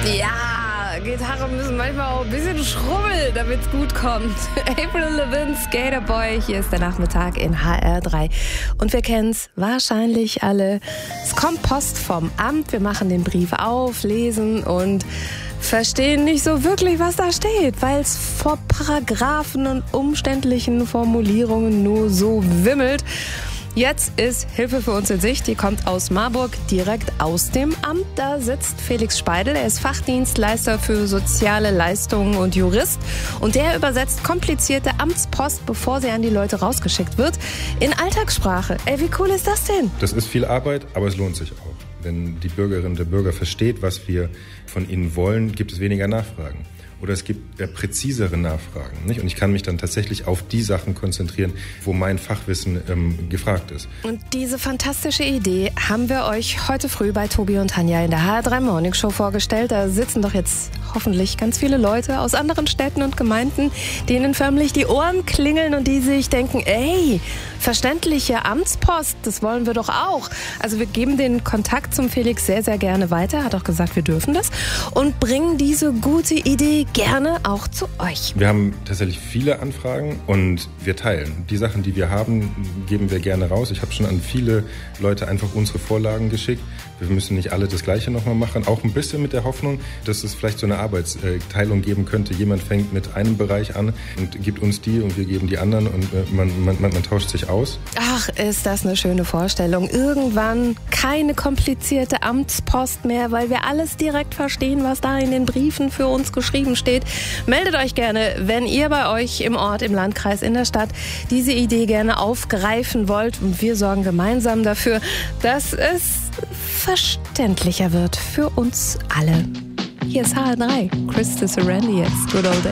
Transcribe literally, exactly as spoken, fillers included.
Ja, Gitarren müssen manchmal auch ein bisschen schrubbeln, damit es gut kommt. Avril Lavigne, Skaterboy, hier ist der Nachmittag in H R drei. Und wir kennen es wahrscheinlich alle. Es kommt Post vom Amt, wir machen den Brief auf, lesen und verstehen nicht so wirklich, was da steht, weil es vor Paragraphen und umständlichen Formulierungen nur so wimmelt. Jetzt ist Hilfe für uns in Sicht, die kommt aus Marburg, direkt aus dem Amt. Da sitzt Felix Speidel, er ist Fachdienstleister für soziale Leistungen und Jurist. Und der übersetzt komplizierte Amtspost, bevor sie an die Leute rausgeschickt wird, in Alltagssprache. Ey, wie cool ist das denn? Das ist viel Arbeit, aber es lohnt sich auch. Wenn die Bürgerin und der Bürger versteht, was wir von ihnen wollen, gibt es weniger Nachfragen. Oder es gibt äh, präzisere Nachfragen. Nicht? Und ich kann mich dann tatsächlich auf die Sachen konzentrieren, wo mein Fachwissen ähm, gefragt ist. Und diese fantastische Idee haben wir euch heute früh bei Tobi und Tanja in der H R drei Morning Show vorgestellt. Da sitzen doch jetzt hoffentlich ganz viele Leute aus anderen Städten und Gemeinden, denen förmlich die Ohren klingeln und die sich denken, ey, verständliche Amtspost, das wollen wir doch auch. Also wir geben den Kontakt zum Felix sehr, sehr gerne weiter. Er hat auch gesagt, wir dürfen das. Und bringen diese gute Idee gerne auch zu euch. Wir haben tatsächlich viele Anfragen und wir teilen. Die Sachen, die wir haben, geben wir gerne raus. Ich habe schon an viele Leute einfach unsere Vorlagen geschickt. Wir müssen nicht alle das Gleiche nochmal machen. Auch ein bisschen mit der Hoffnung, dass es vielleicht so eine Arbeitsteilung geben könnte. Jemand fängt mit einem Bereich an und gibt uns die und wir geben die anderen und man, man, man, man tauscht sich aus. Ach, ist das eine schöne Vorstellung. Irgendwann keine komplizierte Amtspost mehr, weil wir alles direkt verstehen, was da in den Briefen für uns geschrieben steht. Meldet euch gerne, wenn ihr bei euch im Ort, im Landkreis, in der Stadt diese Idee gerne aufgreifen wollt. Und wir sorgen gemeinsam dafür, dass es verständlicher wird für uns alle. Hier ist H R drei. Chris Tisserandi jetzt. Good old days.